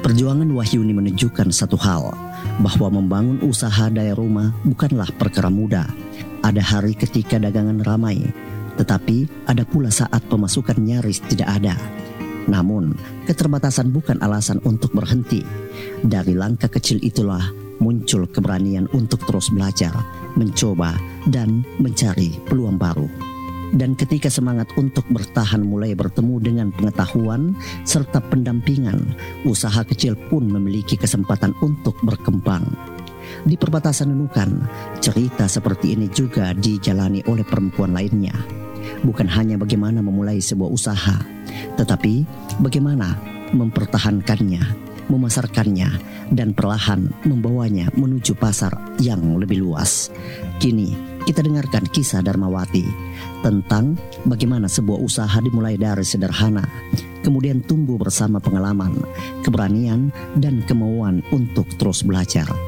Perjuangan Wahyuni menunjukkan satu hal, bahwa membangun usaha dari rumah bukanlah perkara mudah. Ada hari ketika dagangan ramai, tetapi ada pula saat pemasukan nyaris tidak ada. Namun, keterbatasan bukan alasan untuk berhenti. Dari langkah kecil itulah muncul keberanian untuk terus belajar, mencoba, dan mencari peluang baru. Dan ketika semangat untuk bertahan mulai bertemu dengan pengetahuan serta pendampingan, usaha kecil pun memiliki kesempatan untuk berkembang. Di perbatasan Nunukan, cerita seperti ini juga dijalani oleh perempuan lainnya. Bukan hanya bagaimana memulai sebuah usaha, tetapi bagaimana mempertahankannya, memasarkannya, dan perlahan membawanya menuju pasar yang lebih luas. Kini kita dengarkan kisah Darmawati tentang bagaimana sebuah usaha dimulai dari sederhana, kemudian tumbuh bersama pengalaman, keberanian, dan kemauan untuk terus belajar.